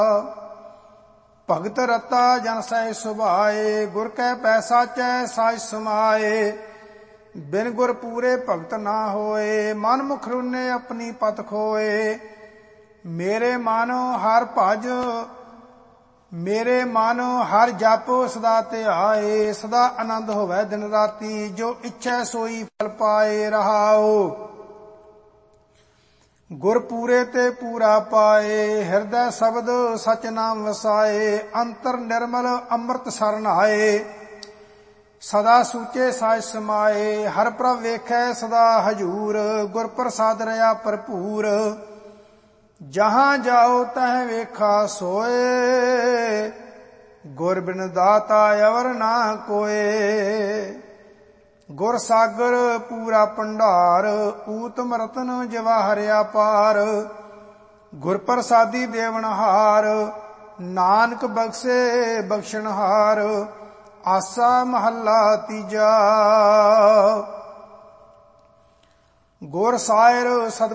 ਭਗਤ ਰਤਾ ਜਨ ਸਹਿ ਸੁਭਾਏ, ਗੁਰ ਕੈ ਪੈਸਾ ਚੈ ਸਾਜ ਸਮਾਏ। ਬਿਨ ਗੁਰ ਪੂਰੇ ਭਗਤ ਨਾ ਹੋਏ, ਮਨ ਮੁਖ ਰੁਨੇ ਆਪਣੀ ਪਤ ਖੋਏ। ਮੇਰੇ ਮਨ ਹਰ ਭਜ, ਮੇਰੇ ਮਨ ਹਰ ਜਪ ਸਦਾ ਧਿਆਏ। ਸਦਾ ਆਨੰਦ ਹੋਵੇ ਦਿਨ ਰਾਤੀ, ਜੋ ਇੱਛੈ ਸੋਈ ਫਲ ਪਾਏ। ਰਹਾਓ ਗੁਰ ਪੂਰੇ ਤੇ ਪੂਰਾ ਪਾਏ, ਹਿਰਦੈ ਸ਼ਬਦ ਸਚ ਨਾਮ ਵਸਾਏ। ਅੰਤਰ ਨਿਰਮਲ ਅੰਮ੍ਰਿਤ ਸਰਨ ਆਏ, ਸਦਾ ਸੂਚੇ ਸਾਜ ਸਮਾਏ। ਹਰ ਪ੍ਰਭ ਵੇਖੈ ਸਦਾ ਹਜੂਰ, ਗੁਰ ਪ੍ਰਸਾਦ ਰਹਾ ਭਰਪੂਰ। ਜਹਾਂ ਜਾਓ ਤਹ ਵੇਖਾ ਸੋਏ, ਗੁਰ ਬਿਨ ਦਾਤਾ ਅਵਰ ਨਾ ਕੋਏ। ਗੁਰ ਸਾਗਰ ਪੂਰਾ ਭੰਡਾਰ, ਊਤਮ ਰਤਨ ਜਵਾਹਰਿਆ ਪਾਰ। ਗੁਰ ਪ੍ਰਸਾਦੀ ਦੇਵਨਹਾਰ, ਨਾਨਕ ਬਖਸ਼ੇ ਬਖਸ਼ਣਹਾਰ। ਆਸਾ ਮਹੱਲਾ ਤੀਜਾ। ਗੁਰ ਸਾਇਰ ਸਤ